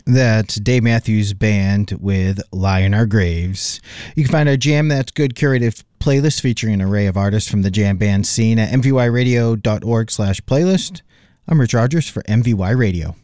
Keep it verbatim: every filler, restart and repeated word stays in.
That's Dave Matthews Band with Lie in Our Graves. You can find our Jam That's Good curated playlist featuring an array of artists from the jam band scene at m v y radio dot org slash playlist. I'm Rich Rogers for M V Y Radio.